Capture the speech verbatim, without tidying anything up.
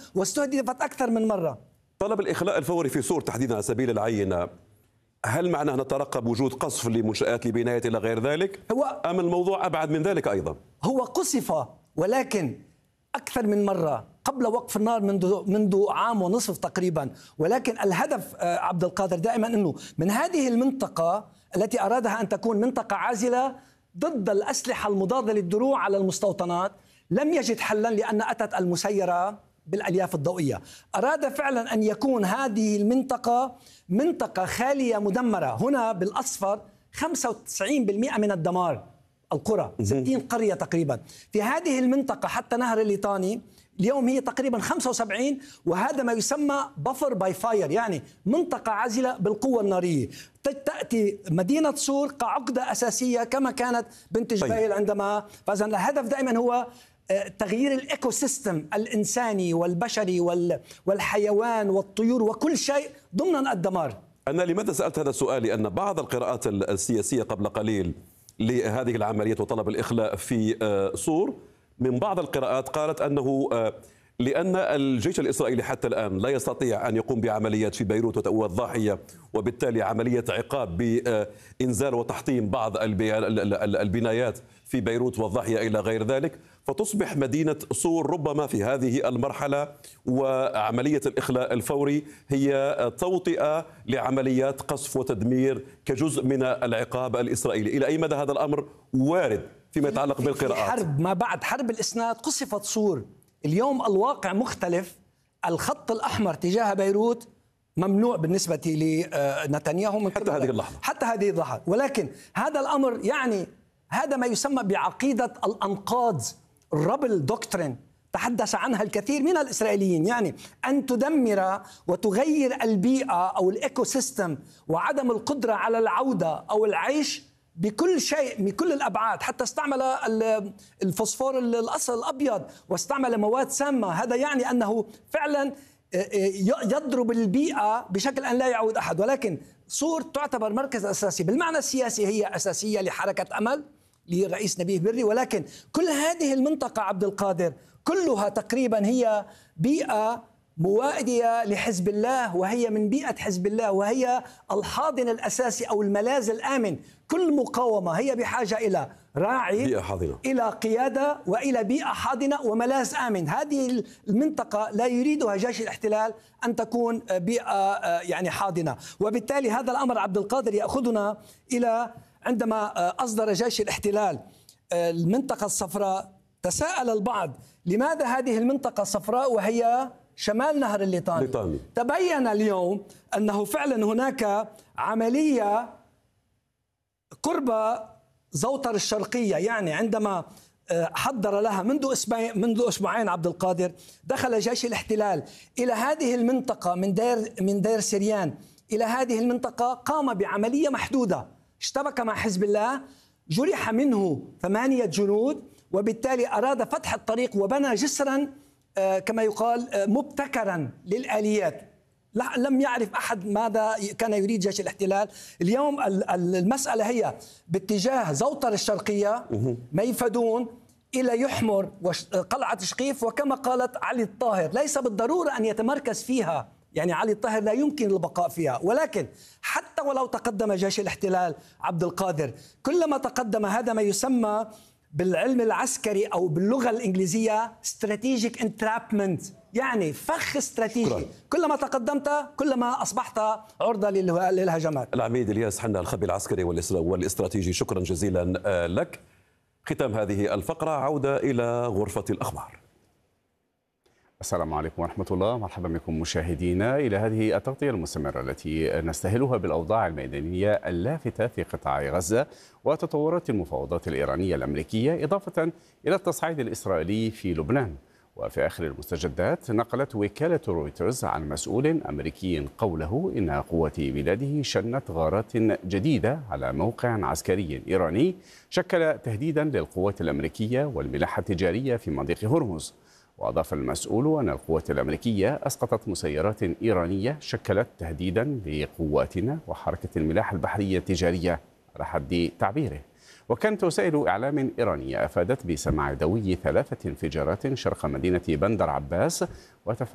واستهدفت أكثر من مرة. طلب الإخلاء الفوري في سور تحديدا على سبيل العينة، هل معناه نترقب وجود قصف لمنشآت لبناية إلى غير ذلك؟ هو أم الموضوع أبعد من ذلك أيضا؟ هو قصف، ولكن أكثر من مرة قبل وقف النار منذ منذ عام ونصف تقريبا. ولكن الهدف عبد القادر دائما أنه من هذه المنطقة التي أرادها أن تكون منطقة عازلة ضد الأسلحة المضادة للدروع على المستوطنات، لم يجد حلا لأن أتت المسيرة بالألياف الضوئية. أراد فعلا أن يكون هذه المنطقة منطقة خالية مدمرة. هنا بالأصفر خمسة وتسعين بالمئة من الدمار، القرى ستين قرية تقريبا في هذه المنطقة حتى نهر الليطاني. اليوم هي تقريبا خمسة وسبعين، وهذا ما يسمى بفر باي فاير، يعني منطقة عازلة بالقوة النارية. تأتي مدينة صور كعقدة أساسية كما كانت بنت جبيل عندما. فإذا الهدف دائما هو تغيير الإيكو سيستم الإنساني والبشري والحيوان والطيور وكل شيء ضمن الدمار. أنا لماذا سألت هذا السؤال؟ لأن بعض القراءات السياسية قبل قليل لهذه العملية وطلب الإخلاء في صور، من بعض القراءات قالت أنه لأن الجيش الإسرائيلي حتى الآن لا يستطيع أن يقوم بعمليات في بيروت وتأوى الضاحية، وبالتالي عملية عقاب بإنزال وتحطيم بعض البنايات في بيروت والضاحية إلى غير ذلك، فتصبح مدينة صور ربما في هذه المرحلة وعملية الإخلاء الفوري هي توطئة لعمليات قصف وتدمير كجزء من العقاب الإسرائيلي. إلى أي مدى هذا الأمر وارد فيما يتعلق بالقراءات؟ في حرب ما بعد حرب الإسناد قصفت صور. اليوم الواقع مختلف. الخط الأحمر تجاه بيروت ممنوع بالنسبة لنتنياهو من حتى هذه اللحظة حتى هذه اللحظة. ولكن هذا الأمر يعني هذا ما يسمى بعقيدة الأنقاض، الربل دوكترين، تحدث عنها الكثير من الإسرائيليين، يعني أن تدمر وتغير البيئة أو الإيكو سيستم وعدم القدرة على العودة أو العيش بكل شيء من كل الأبعاد. حتى استعمل الفوسفور الأصل الأبيض واستعمل مواد سامة. هذا يعني أنه فعلا يضرب البيئة بشكل أن لا يعود أحد. ولكن صور تعتبر مركز أساسي بالمعنى السياسي، هي أساسية لحركة أمل لرئيس نبيه بري. ولكن كل هذه المنطقة عبد القادر كلها تقريبا هي بيئة موائدة لحزب الله، وهي من بيئة حزب الله، وهي الحاضن الأساسي أو الملاذ الآمن. كل مقاومة هي بحاجة إلى راعي، بيئة حاضنة، إلى قيادة، وإلى بيئة حاضنة وملاذ آمن. هذه المنطقة لا يريدها جيش الاحتلال أن تكون بيئة يعني حاضنة. وبالتالي هذا الأمر عبد القادر يأخذنا إلى عندما أصدر جيش الاحتلال المنطقة الصفراء. تساءل البعض لماذا هذه المنطقة الصفراء وهي شمال نهر الليطاني؟ ليطاني. تبين اليوم أنه فعلا هناك عملية قرب زوطر الشرقية. يعني عندما حضر لها منذ اسبوعين منذ اسبوعين عبد القادر، دخل جيش الاحتلال إلى هذه المنطقة من دير من دير سريان إلى هذه المنطقة، قام بعملية محدودة، اشتبك مع حزب الله، جرح منه ثمانية جنود، وبالتالي أراد فتح الطريق وبنى جسرا كما يقال مبتكرا للآليات. لم يعرف أحد ماذا كان يريد جيش الاحتلال. اليوم المسألة هي باتجاه زوطر الشرقية، ميفدون إلى يحمر وقلعة شقيف. وكما قالت علي الطاهر ليس بالضرورة أن يتمركز فيها، يعني علي الطاهر لا يمكن البقاء فيها. ولكن حتى ولو تقدم جيش الاحتلال عبد القادر، كلما تقدم هذا ما يسمى بالعلم العسكري أو باللغة الإنجليزية strategic entrapment، يعني فخ استراتيجي. شكرا. كلما تقدمت كلما أصبحت عرضة للهجمات. العميد إلياس حنا، الخبير العسكري والاستراتيجي، شكرا جزيلا لك. ختام هذه الفقرة، عودة إلى غرفة الأخبار. السلام عليكم ورحمة الله، مرحبا بكم مشاهدينا إلى هذه التغطية المستمرة التي نستهلها بالأوضاع الميدانية اللافتة في قطاع غزة وتطورات المفاوضات الإيرانية الأمريكية، إضافة إلى التصعيد الإسرائيلي في لبنان. وفي آخر المستجدات، نقلت وكالة رويترز عن مسؤول أمريكي قوله إن قوات بلاده شنت غارات جديدة على موقع عسكري إيراني شكل تهديدا للقوات الأمريكية والملاحة التجارية في مضيق هرمز. وأضاف المسؤول أن القوات الأمريكية أسقطت مسيرات إيرانية شكلت تهديدا لقواتنا وحركة الملاحة البحرية التجارية على حد تعبيره. وكانت وسائل إعلام إيرانية أفادت بسماع دوي ثلاثة انفجارات شرق مدينة بندر عباس وتفاعل